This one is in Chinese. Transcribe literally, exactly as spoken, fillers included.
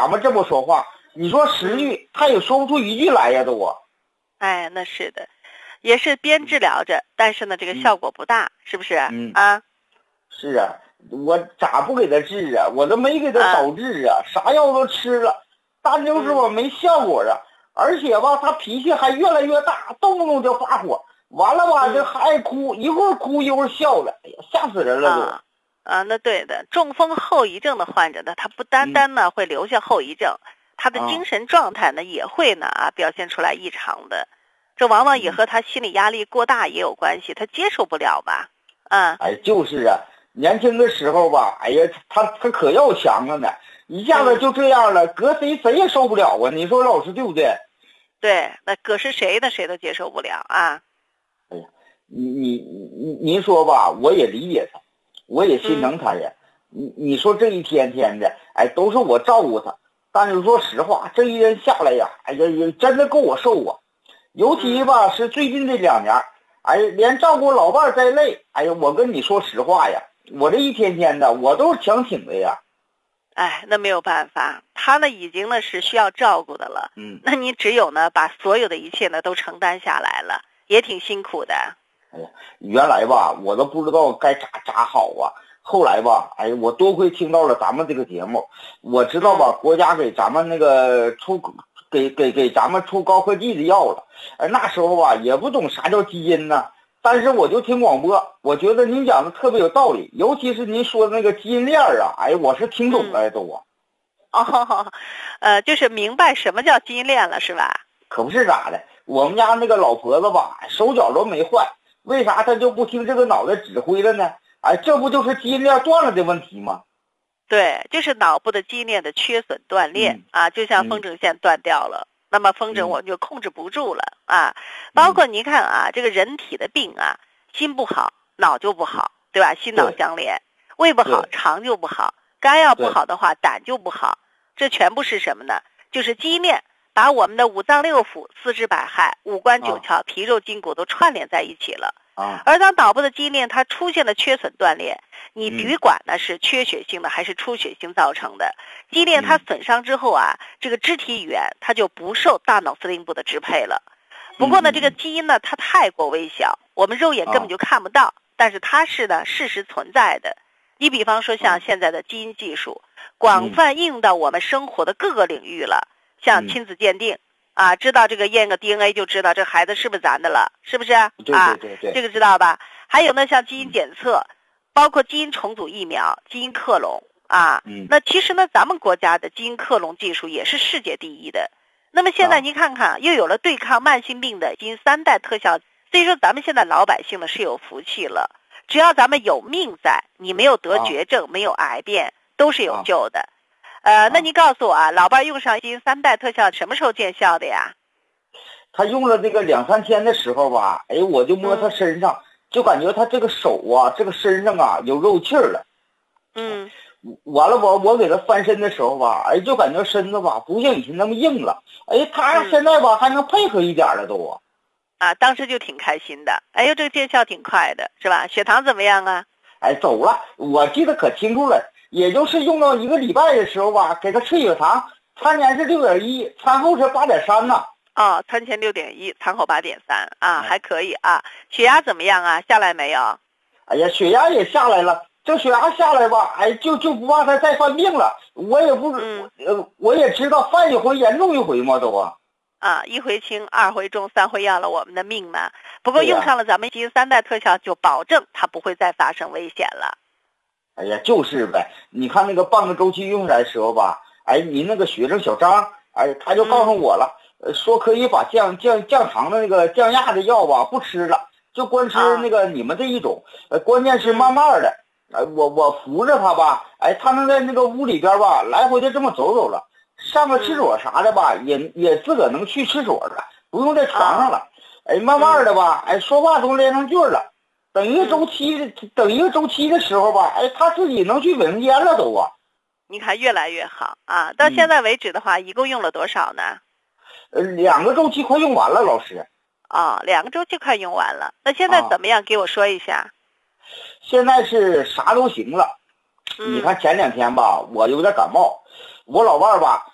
咱们这么说话，你说十句他也说不出一句来呀，都啊。 哎，那是的，也是边治疗着，但是呢，这个效果不大，嗯、是不是？ 嗯啊， 是啊，我咋不给他治啊？我都没给他早治啊，啊啥药都吃了，但就是我没效果啊。嗯、而且吧，他脾气还越来越大，动不动就发火，完了吧，这还爱哭，一会儿哭一会儿笑的，哎呀，吓死人了都。 啊啊，那对的，中风后遗症的患者呢，他不单单呢、嗯、会留下后遗症，他的精神状态呢、啊、也会呢啊表现出来异常的，这往往也和他心理压力过大也有关系，他接受不了吧？嗯， 哎，就是啊，年轻的时候吧，哎呀，他他可要强了呢，一下子就这样了，搁谁谁也受不了啊！你说老师对不对？ 对，那搁是谁的谁都接受不了啊！ 哎呀，你你你您说吧，我也理解他。我也心疼他呀，嗯、你你说这一天天的，哎，都是我照顾他，但是说实话，这一天下来呀，哎呀，也真的够我受啊。尤其吧是最近这两年，哎，连照顾老伴儿再累，哎呀，我跟你说实话呀，我这一天天的，我都是强挺的呀。 哎，那没有办法，他呢已经呢是需要照顾的了， 嗯， 那你只有呢把所有的一切呢都承担下来了，也挺辛苦的。 哎呀，原来吧，我都不知道该咋咋好啊。后来吧，哎，我多亏听到了咱们这个节目，我知道吧，国家给咱们那个出给给给咱们出高科技的药了。哎，那时候吧也不懂啥叫基因呢，但是我就听广播，我觉得您讲的特别有道理，尤其是您说的那个基因链啊，哎，我是听懂了都啊。 哦，呃，就是明白什么叫基因链了，是吧？ 可不是咋的，我们家那个老婆子吧，手脚都没坏。为啥他就不听这个脑袋指挥了呢？哎，这不就是基因链断了的问题吗？ 对，就是脑部的基因链的缺损断裂、嗯、啊，就像风筝线断掉了，嗯、那么风筝我们就控制不住了、嗯、啊。包括你看啊，这个人体的病啊，心不好，脑就不好，对吧？心脑相连，胃不好，肠就不好，肝要不好的话，胆就不好，这全部是什么呢？就是基因链把我们的五脏六腑、四肢百骸、五官九窍、皮肉筋骨都串联在一起了。 啊， 而当脑部的基因链它出现了缺损断裂，你别管呢是缺血性的还是出血性造成的，基因链它损伤之后啊，这个肢体语言它就不受大脑司令部的支配了。不过呢，这个基因呢它太过微小，我们肉眼根本就看不到，但是它是呢事实存在的。你比方说像现在的基因技术，广泛应用到我们生活的各个领域了，像亲子鉴定。啊，知道这个验个 D N A 就知道这孩子是不是咱的了，是不是？ 对对对对， 这个知道吧？还有呢，像基因检测，包括基因重组疫苗、基因克隆啊。 嗯。 那其实呢，咱们国家的基因克隆技术也是世界第一的。那么现在您看看，又有了对抗慢性病的基因三代特效，所以说咱们现在老百姓呢是有福气了。只要咱们有命在，你没有得绝症，没有癌变，都是有救的。呃，那你告诉我啊，老伴用上基因三代特效什么时候见效的呀？ 他用了那个两三天的时候吧，哎，我就摸他身上，嗯、就感觉他这个手啊，这个身上啊有肉气儿了。 嗯。 完了我我给他翻身的时候吧，哎，就感觉身子吧不像以前那么硬了。哎，他现在吧、嗯、还能配合一点了都啊。 啊，当时就挺开心的。哎呦，这个见效挺快的，是吧？血糖怎么样啊？ 哎，走了，我记得可清楚了。也就是用到一个礼拜的时候吧，给他吃血糖，餐前是六点一，餐后是八点三呢。 哦，餐前六点一，餐后八点三啊，还可以啊。血压怎么样啊？下来没有？ 哎呀，血压也下来了。这血压下来吧，哎，就就不怕他再犯病了。我也不，嗯、呃，我也知道犯一回严重一回嘛，都啊。 啊，一回轻，二回重，三回要了我们的命嘛。不过用上了咱们基因三代特效，就保证它不会再发生危险了。 哎呀，就是呗。你看那个半个周期用来的时候吧，哎，您那个学生小张，哎，他就告诉我了，嗯、说可以把降降降糖的那个降压的药吧不吃了，就光吃那个你们这一种。呃，关键是慢慢的，哎、呃，我我扶着他吧，哎，他能在那个屋里边吧来回的这么走走了，上个厕所啥的吧，嗯、也也自个能去厕所了，不用在床上了。哎，慢慢的吧，哎，说话都连上句了。等一个周期，嗯、等一个周期的时候吧，哎，他自己能去卫生间了都啊。 你看越来越好啊！到现在为止的话，嗯、一共用了多少呢？ 呃，两个周期快用完了，老师。 哦，两个周期快用完了。那现在怎么样？啊、给我说一下。 现在是啥都行了。嗯、你看前两天吧，我有点感冒，我老伴儿吧，